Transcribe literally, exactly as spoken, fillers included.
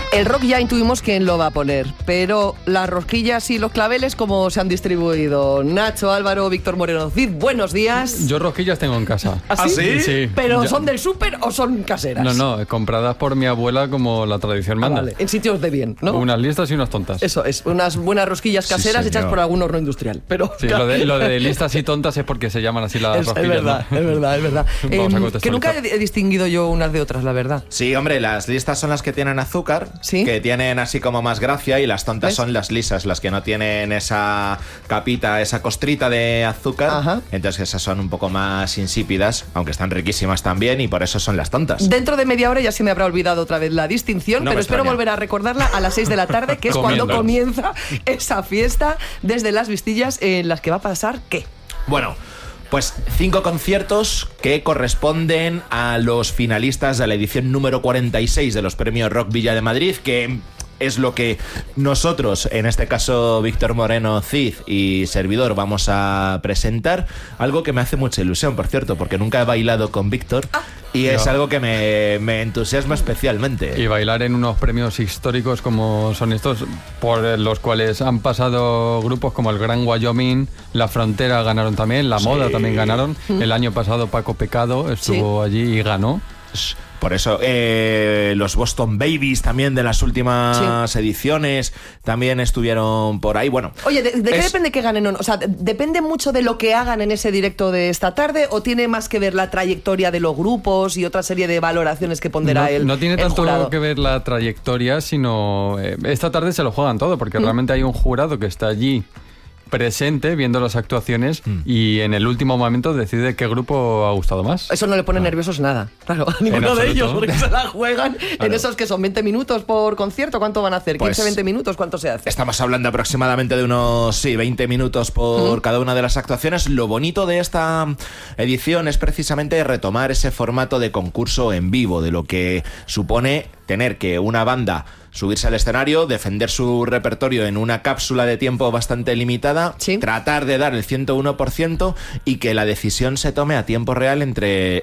El rock ya intuimos quién lo va a poner, pero las rosquillas y los claveles, ¿cómo se han distribuido? Nacho, Álvaro, Víctor Moreno Cid, buenos días. Yo rosquillas tengo en casa. ¿Ah, sí? Sí, sí. ¿Pero Ya. son del súper o son caseras? No, no, compradas por mi abuela como la tradición Ah, manda. vale, en sitios de bien, ¿no? Unas listas y unas tontas. Eso es, unas buenas rosquillas caseras Sí, hechas señor. por algún horno industrial. Pero Sí, lo de, lo de listas y tontas es porque se llaman así las es, es rosquillas, verdad, ¿no? es verdad, es verdad. Vamos a Em, contextualizar. que nunca he, he distinguido yo unas de otras, la verdad. Sí, hombre, las listas son las que tienen azúcar, ¿Sí? que tienen así como más gracia, y las tontas ¿Ves? son las lisas, las que no tienen esa capita, esa costrita de azúcar. Ajá. Entonces esas son un poco más insípidas, aunque están riquísimas también, y por eso son las tontas. Dentro de media hora ya se me habrá olvidado otra vez la distinción, No pero me espero extraña. volver a recordarla a las seis de la tarde, que es cuando Comiendo. comienza esa fiesta desde las Vistillas, en las que va a pasar ¿qué? Bueno, pues cinco conciertos que corresponden a los finalistas de la edición número cuarenta y seis de los premios Rock Villa de Madrid, que es lo que nosotros, en este caso Víctor Moreno Cid y servidor, vamos a presentar. Algo que me hace mucha ilusión, por cierto, porque nunca he bailado con Víctor y es No. algo que me, me entusiasma especialmente. Y bailar en unos premios históricos como son estos, por los cuales han pasado grupos como el Gran Wyoming, La Frontera ganaron también, La Moda Sí. también ganaron. El año pasado Paco Pecado estuvo allí y ganó. Por eso, eh, los Boston Babies también de las últimas ediciones también estuvieron por ahí. Bueno, Oye, ¿de, de qué es- depende que ganen o no? O sea, ¿de- ¿depende mucho de lo que hagan en ese directo de esta tarde o tiene más que ver la trayectoria de los grupos y otra serie de valoraciones que pondrá no, el no tiene el tanto jurado? que ver la trayectoria, sino eh, esta tarde se lo juegan todo, porque realmente hay un jurado que está allí presente viendo las actuaciones y en el último momento decide qué grupo ha gustado más. Eso no le pone nerviosos nada, claro, a ninguno de absoluto. ellos, porque se la juegan en Claro. esos que son veinte minutos por concierto. ¿Cuánto van a hacer? Pues, ¿quince, veinte minutos? ¿Cuánto se hace? Estamos hablando aproximadamente de unos, sí, veinte minutos por cada una de las actuaciones. Lo bonito de esta edición es precisamente retomar ese formato de concurso en vivo, de lo que supone tener que una banda subirse al escenario, defender su repertorio en una cápsula de tiempo bastante limitada, Sí. tratar de dar el ciento uno por ciento y que la decisión se tome a tiempo real entre